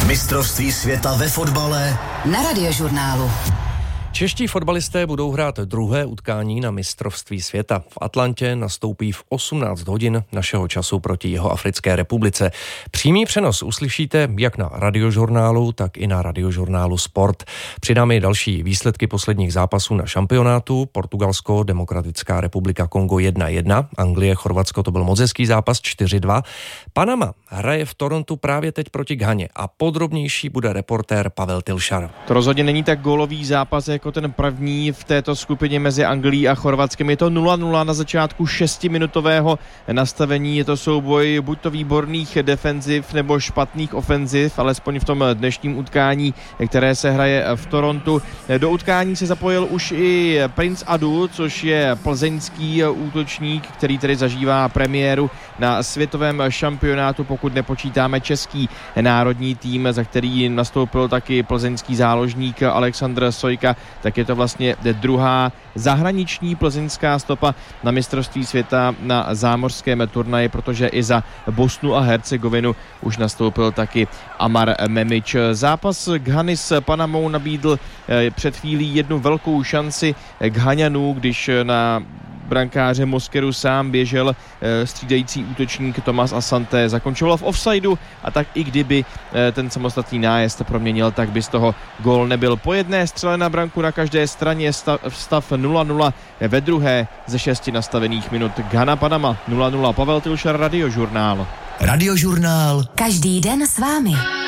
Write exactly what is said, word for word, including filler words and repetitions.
Mistrovství světa ve fotbale na Radiožurnálu. Čeští fotbalisté budou hrát druhé utkání na mistrovství světa. V Atlantě nastoupí v osmnáct hodin našeho času proti Jihoafrické republice. Přímý přenos uslyšíte jak na Radiožurnálu, tak i na Radiožurnálu Sport. Přidáme i další výsledky posledních zápasů na šampionátu. Portugalsko, Demokratická republika Kongo jedna jedna, Anglie, Chorvatsko, to byl moc hezký zápas čtyři dva. Panama hraje v Torontu právě teď proti Ghaně a podrobnější bude reportér Pavel Tilšar. To rozhodně není tak gólový zápas jako ten první v této skupině mezi Anglií a Chorvatskem. Je to nula nula na začátku šestiminutového nastavení. Je to souboj buď to výborných defenziv nebo špatných ofenziv, alespoň v tom dnešním utkání, které se hraje v Torontu. Do utkání se zapojil už i Prince Adu, což je plzeňský útočník, který tedy zažívá premiéru na světovém šampionátu, pokud nepočítáme český národní tým, za který nastoupil taky plzeňský záložník Alexandr Sojka. Tak je to vlastně druhá zahraniční plzeňská stopa na mistrovství světa na zámořském turnaji, protože i za Bosnu a Hercegovinu už nastoupil taky Amar Memič. Zápas Ghany s Panamou nabídl před chvílí jednu velkou šanci Ghaňanů, když na brankáře Moskeru sám běžel střídající útočník Tomas Asante. Zakončoval v offsideu a tak i kdyby ten samostatný nájezd proměnil, tak by z toho gól nebyl. Po jedné střele na branku na každé straně stav, stav nula nula ve druhé ze šesti nastavených minut. Ghana Panama nula nula. Pavel Tilšar, Radiožurnál. Radiožurnál. Každý den s vámi.